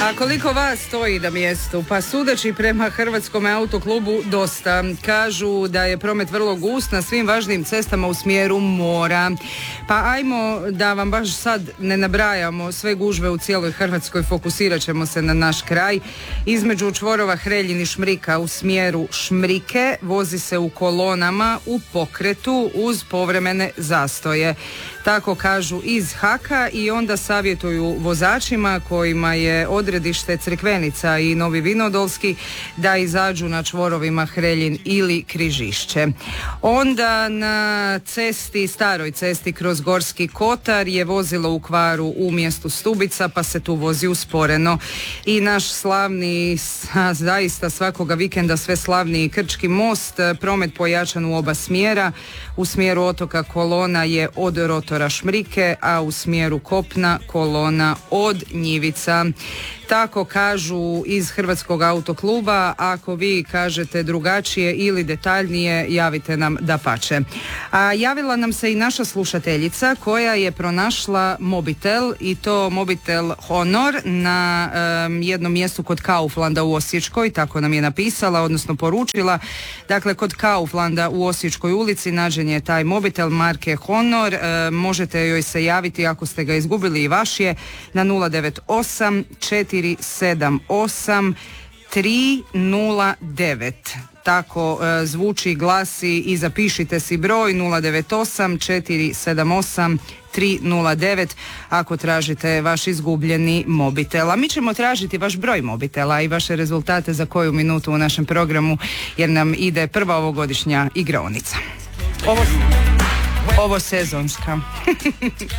A koliko vas stoji na mjestu? Pa sudeći prema Hrvatskom autoklubu dosta. Kažu da je promet vrlo gust na svim važnim cestama u smjeru mora. Pa ajmo da vam baš sad ne nabrajamo sve gužve u cijeloj Hrvatskoj, fokusirat ćemo se na naš kraj. Između čvorova Hreljin i Šmrika u smjeru Šmrike vozi se u kolonama u pokretu uz povremene zastoje. Tako kažu iz HAK-a i onda savjetuju vozačima kojima je odredište Crikvenica i Novi Vinodolski da izađu na čvorovima Hreljin ili Križišće. Onda na cesti, staroj cesti kroz Gorski Kotar je vozilo u kvaru u mjestu Stubica pa se tu vozi usporeno. I naš slavni, zaista svakoga vikenda sve slavniji Krčki most, promet pojačan u oba smjera. U smjeru otoka kolona je od rotora Šmrike, a u smjeru kopna kolona od Njivica. Tako kažu iz Hrvatskog autokluba. Ako vi kažete drugačije ili detaljnije, javite nam dapače. A javila nam se i naša slušateljica koja je pronašla mobitel, i to mobitel Honor na jednom mjestu kod Kauflanda u Osječkoj, tako nam je napisala, odnosno poručila. Dakle, kod Kauflanda u Osječkoj ulici nađen je taj mobitel marke Honor. Možete joj se javiti ako ste ga izgubili, i vaš je, na 098 478 309. Tako zvuči, glasi, i zapišite si broj 098 478 309 ako tražite vaš izgubljeni mobitel. A mi ćemo tražiti vaš broj mobitela i vaše rezultate za koju minutu u našem programu, jer nam ide prva ovogodišnja igraonica. Ovo sezonska.